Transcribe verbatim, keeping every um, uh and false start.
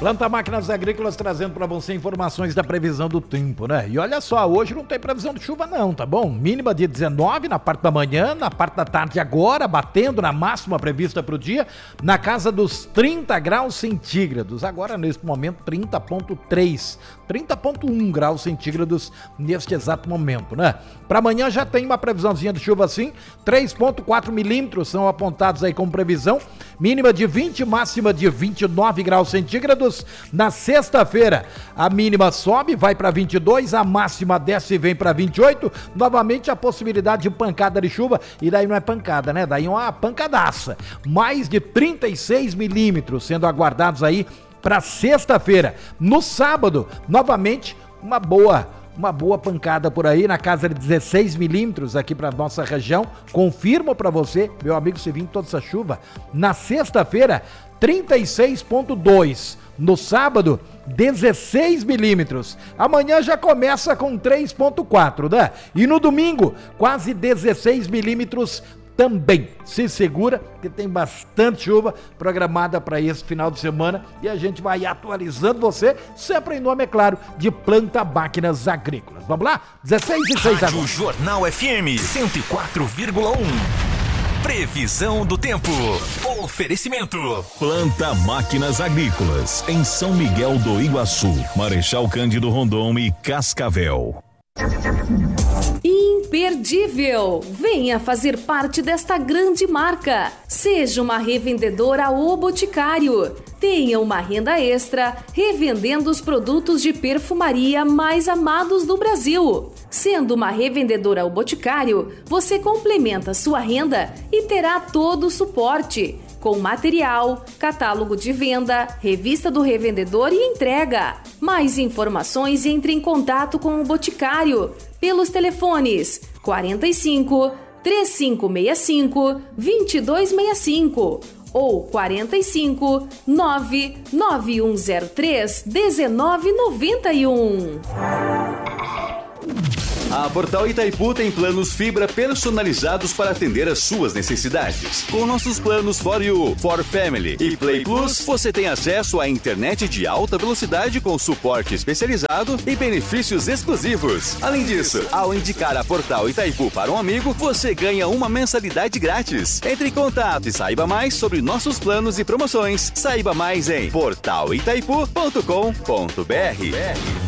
Planta Máquinas Agrícolas trazendo para você informações da previsão do tempo, né? E olha só, hoje não tem previsão de chuva não, tá bom? Mínima de dezenove na parte da manhã, na parte da tarde agora, batendo na máxima prevista para o dia, na casa dos trinta graus centígrados. Agora, neste momento, trinta vírgula três, trinta vírgula um graus centígrados neste exato momento, né? Para amanhã já tem uma previsãozinha de chuva assim, três vírgula quatro milímetros são apontados aí como previsão, mínima de vinte, máxima de vinte e nove graus centígrados. Na sexta-feira, a mínima sobe, vai para vinte e dois, a máxima desce e vem para vinte e oito. Novamente a possibilidade de pancada de chuva, e daí não é pancada, né? Daí é uma pancadaça. Mais de trinta e seis milímetros sendo aguardados aí para sexta-feira. No sábado, novamente, uma boa Uma boa pancada por aí, na casa de dezesseis milímetros aqui para nossa região. Confirmo para você, meu amigo, se vir toda essa chuva. Na sexta-feira, trinta e seis vírgula dois. No sábado, dezesseis milímetros. Amanhã já começa com três vírgula quatro, né? E no domingo, quase dezesseis milímetros também. Se segura, que tem bastante chuva programada para esse final de semana e a gente vai atualizando você, sempre em nome, é claro, de Planta Máquinas Agrícolas. Vamos lá? dezesseis e seis agora. Rádio Jornal F M cento e quatro vírgula um. Previsão do tempo. Oferecimento. Planta Máquinas Agrícolas, em São Miguel do Iguaçu, Marechal Cândido Rondon e Cascavel. Imperdível! Venha fazer parte desta grande marca. Seja uma revendedora O Boticário. Tenha uma renda extra revendendo os produtos de perfumaria mais amados do Brasil. Sendo uma revendedora O Boticário, você complementa sua renda e terá todo o suporte, com material, catálogo de venda, revista do revendedor e entrega. Mais informações, entre em contato com o Boticário pelos telefones quarenta e cinco, trinta e cinco sessenta e cinco, vinte e dois sessenta e cinco ou quarenta e cinco, nove nove um zero três, dezenove noventa e um. A Portal Itaipu tem planos fibra personalizados para atender às suas necessidades. Com nossos planos For You, For Family e Play Plus, você tem acesso à internet de alta velocidade com suporte especializado e benefícios exclusivos. Além disso, ao indicar a Portal Itaipu para um amigo, você ganha uma mensalidade grátis. Entre em contato e saiba mais sobre nossos planos e promoções. Saiba mais em portal itaipu ponto com ponto br.